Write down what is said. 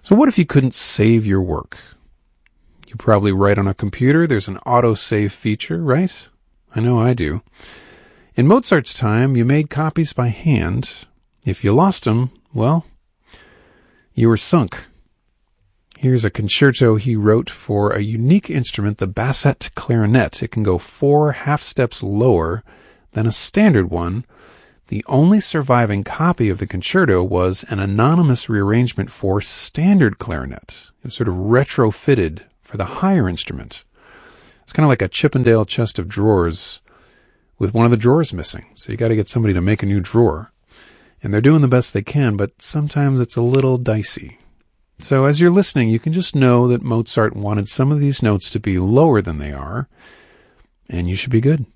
So what if you couldn't save your work? You probably write on a computer. There's an autosave feature, right? I know I do. In Mozart's time, you made copies by hand. If you lost them, well, you were sunk. Here's a concerto he wrote for a unique instrument, the bassette clarinet. It can go 4 half steps lower than a standard one. The only surviving copy of the concerto was an anonymous rearrangement for standard clarinet. It was sort of retrofitted for the higher instrument. It's kind of like a Chippendale chest of drawers with one of the drawers missing. So you got to get somebody to make a new drawer. And they're doing the best they can, but sometimes it's a little dicey. So as you're listening, you can just know that Mozart wanted some of these notes to be lower than they are, and you should be good.